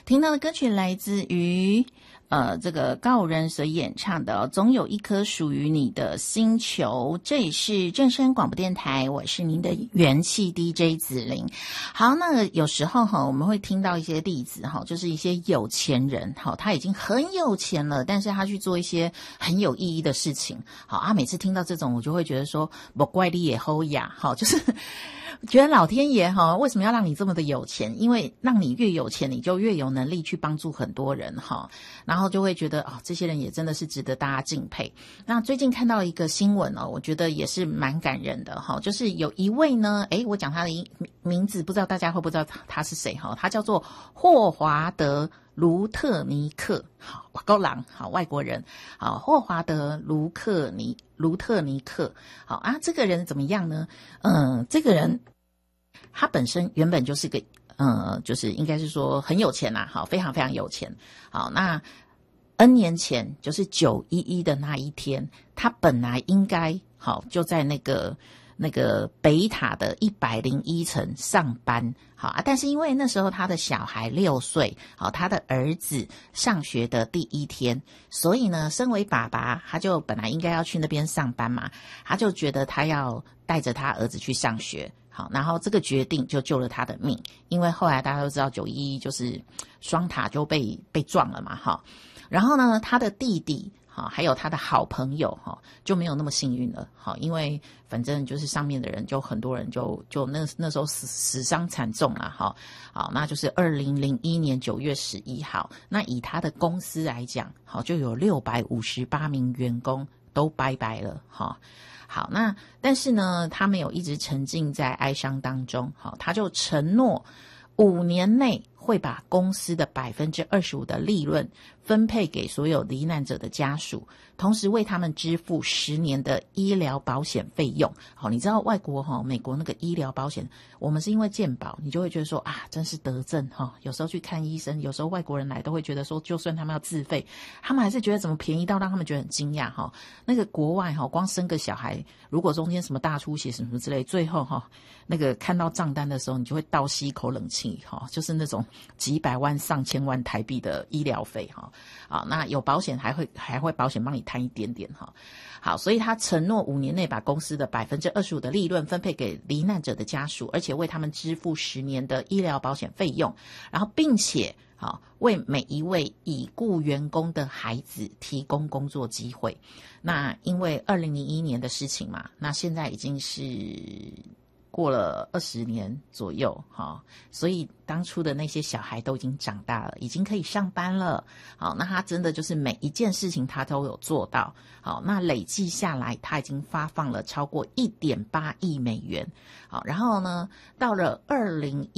听到的歌曲来自于这个告人所演唱的总有一颗属于你的星球。这里是正声广播电台，我是您的元气 DJ 子玲。好，那有时候我们会听到一些例子就是一些有钱人他已经很有钱了，但是他去做一些很有意义的事情。每次听到这种我就会觉得说不怪你也好呀，就是觉得老天爷为什么要让你这么的有钱？因为让你越有钱，你就越有能力去帮助很多人然后就会觉得这些人也真的是值得大家敬佩。那最近看到一个新闻我觉得也是蛮感人的就是有一位呢，我讲他的名字，不知道大家会不知道他是谁他叫做霍华德卢特尼克，高朗，外国人，霍华德卢特尼克，这个人怎么样呢？这个人他本身原本就是个就是应该是说很有钱非常非常有钱。那 N 年前就是911的那一天，他本来应该就在那个北塔的101层上班，但是因为那时候他的小孩6岁，他的儿子上学的第一天，所以呢，身为爸爸，他就本来应该要去那边上班嘛，他就觉得他要带着他儿子去上学。然后这个决定就救了他的命，因为后来大家都知道911就是双塔就被撞了嘛然后呢，他的弟弟还有他的好朋友就没有那么幸运了因为反正就是上面的人就很多人就那时候死伤惨重了那就是2001年9月11号，那以他的公司来讲就有658名员工都拜拜了好，那但是呢，他没有一直沉浸在哀伤当中他就承诺5年内会把公司的25%的利润分配给所有罹难者的家属，同时为他们支付10年的医疗保险费用。你知道外国美国那个医疗保险，我们是因为健保，你就会觉得说真是得正有时候去看医生，有时候外国人来都会觉得说，就算他们要自费，他们还是觉得怎么便宜到让他们觉得很惊讶那个国外光生个小孩，如果中间什么大出血什么之类，最后那个看到账单的时候，你就会倒吸一口冷气就是那种几百万上千万台币的医疗费那有保险还会保险帮你摊一点点好，所以他承诺5年内把公司的25%的利润分配给罹难者的家属，而且为他们支付10年的医疗保险费用，然后并且为每一位已故员工的孩子提供工作机会。那因为2001年的事情嘛，那现在已经是过了20年左右所以当初的那些小孩都已经长大了，已经可以上班了那他真的就是每一件事情他都有做到那累计下来他已经发放了超过1.8亿美元然后呢，到了2011